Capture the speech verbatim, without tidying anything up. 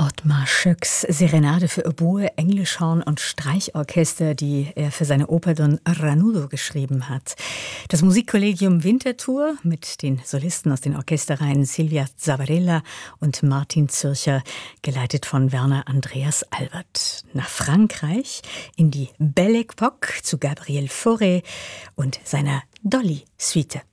Ottmar Schöcks Serenade für Oboe, Englischhorn und Streichorchester, die er für seine Oper Don Ranudo geschrieben hat. Das Musikkollegium Winterthur mit den Solisten aus den Orchesterreihen Silvia Zavarella und Martin Zürcher, geleitet von Werner Andreas Albert. Nach Frankreich in die Belle Époque zu Gabriel Fauré und seiner Dolly-Suite.